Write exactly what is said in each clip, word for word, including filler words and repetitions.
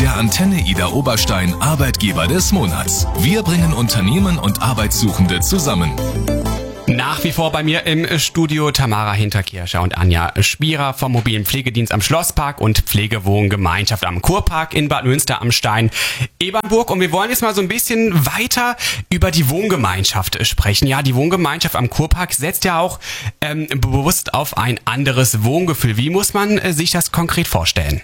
der Antenne Ida Oberstein Arbeitgeber des Monats. Wir bringen Unternehmen und Arbeitssuchende zusammen. Nach wie vor bei mir im Studio Tamara Hinterkircher und Anja Spierer vom mobilen Pflegedienst am Schlosspark und Pflegewohngemeinschaft am Kurpark in Bad Münster am Stein, Ebernburg. Und wir wollen jetzt mal so ein bisschen weiter über die Wohngemeinschaft sprechen. Ja, die Wohngemeinschaft am Kurpark setzt ja auch ähm, bewusst auf ein anderes Wohngefühl. Wie muss man äh, sich das konkret vorstellen?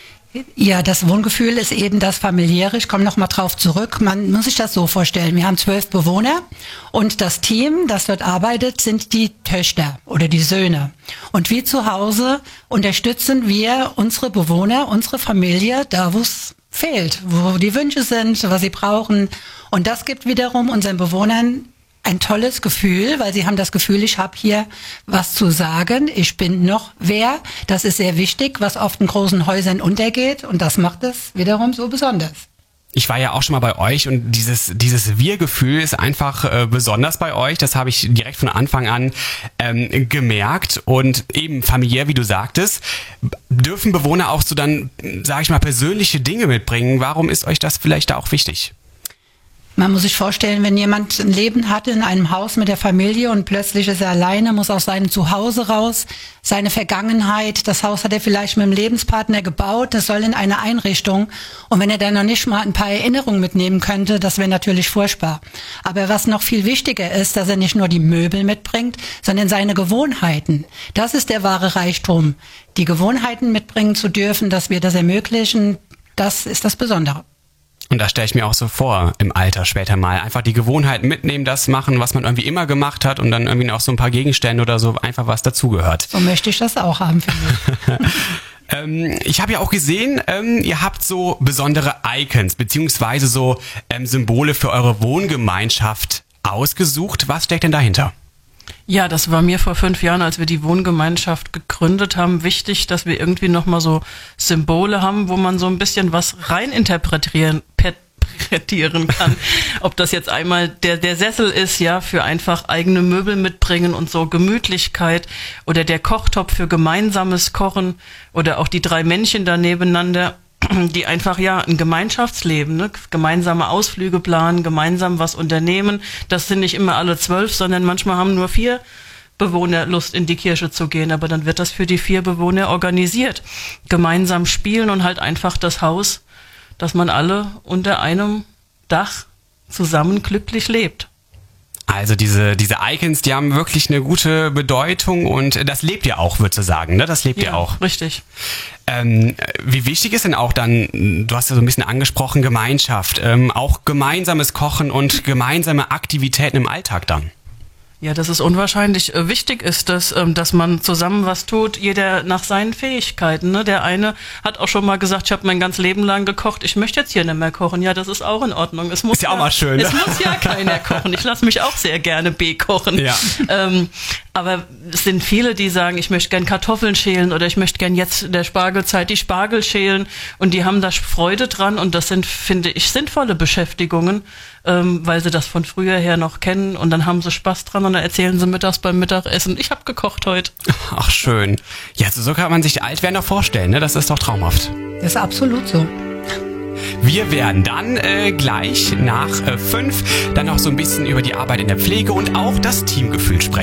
Ja, das Wohngefühl ist eben das familiäre. Ich komme noch mal drauf zurück. Man muss sich das so vorstellen. Wir haben zwölf Bewohner und das Team, das dort arbeitet, sind die Töchter oder die Söhne. Und wir zu Hause unterstützen wir unsere Bewohner, unsere Familie, da wo es fehlt, wo die Wünsche sind, was sie brauchen. Und das gibt wiederum unseren Bewohnern ein tolles Gefühl, weil sie haben das Gefühl, ich habe hier was zu sagen, ich bin noch wer. Das ist sehr wichtig, was oft in großen Häusern untergeht und das macht es wiederum so besonders. Ich war ja auch schon mal bei euch und dieses dieses Wir-Gefühl ist einfach äh, besonders bei euch. Das habe ich direkt von Anfang an ähm, gemerkt und eben familiär, wie du sagtest, dürfen Bewohner auch so dann, sage ich mal, persönliche Dinge mitbringen. Warum ist euch das vielleicht da auch wichtig? Man muss sich vorstellen, wenn jemand ein Leben hatte in einem Haus mit der Familie und plötzlich ist er alleine, muss aus seinem Zuhause raus, seine Vergangenheit, das Haus hat er vielleicht mit dem Lebenspartner gebaut, das soll in eine Einrichtung. Und wenn er dann noch nicht mal ein paar Erinnerungen mitnehmen könnte, das wäre natürlich furchtbar. Aber was noch viel wichtiger ist, dass er nicht nur die Möbel mitbringt, sondern seine Gewohnheiten. Das ist der wahre Reichtum. Die Gewohnheiten mitbringen zu dürfen, dass wir das ermöglichen, das ist das Besondere. Und das stelle ich mir auch so vor, im Alter später mal. Einfach die Gewohnheiten mitnehmen, das machen, was man irgendwie immer gemacht hat und dann irgendwie noch so ein paar Gegenstände oder so, einfach was dazugehört. So möchte ich das auch haben, finde ich. ähm, ich habe ja auch gesehen, ähm, ihr habt so besondere Icons, beziehungsweise so ähm, Symbole für eure Wohngemeinschaft ausgesucht. Was steckt denn dahinter? Ja, das war mir vor fünf Jahren, als wir die Wohngemeinschaft gegründet haben, wichtig, dass wir irgendwie nochmal so Symbole haben, wo man so ein bisschen was reininterpretieren interpretieren kann. Ob das jetzt einmal der, der Sessel ist, ja, für einfach eigene Möbel mitbringen und so Gemütlichkeit oder der Kochtopf für gemeinsames Kochen oder auch die drei Männchen da nebeneinander, die einfach, ja, ein Gemeinschaftsleben, ne? Gemeinsame Ausflüge planen, gemeinsam was unternehmen. Das sind nicht immer alle zwölf, sondern manchmal haben nur vier Bewohner Lust, in die Kirche zu gehen. Aber dann wird das für die vier Bewohner organisiert. Gemeinsam spielen und halt einfach das Haus, dass man alle unter einem Dach zusammen glücklich lebt. Also diese diese Icons, die haben wirklich eine gute Bedeutung und das lebt ja auch, würdest du sagen, ne? Das lebt ja, ja auch. Richtig. Ähm, wie wichtig ist denn auch dann, du hast ja so ein bisschen angesprochen, Gemeinschaft, ähm, auch gemeinsames Kochen und gemeinsame Aktivitäten im Alltag dann? Ja, dass es unwahrscheinlich äh, wichtig ist, dass, ähm, dass man zusammen was tut, jeder nach seinen Fähigkeiten. Ne? Der eine hat auch schon mal gesagt, ich habe mein ganzes Leben lang gekocht, ich möchte jetzt hier nicht mehr kochen. Ja, das ist auch in Ordnung. Es muss ist ja ja auch mal schön. Es muss ja keiner kochen. Ich lasse mich auch sehr gerne bekochen. Ja. Ähm, aber es sind viele, die sagen, ich möchte gern Kartoffeln schälen oder ich möchte gern jetzt in der Spargelzeit die Spargel schälen und die haben da Freude dran und das sind, finde ich, sinnvolle Beschäftigungen, ähm, weil sie das von früher her noch kennen und dann haben sie Spaß dran und dann erzählen sie mittags beim Mittagessen, ich habe gekocht heute. Ach schön. Ja, so kann man sich Altwerden doch vorstellen, ne? Das ist doch traumhaft. Das ist absolut so. Wir werden dann äh, gleich nach äh, fünf dann noch so ein bisschen über die Arbeit in der Pflege und auch das Teamgefühl sprechen.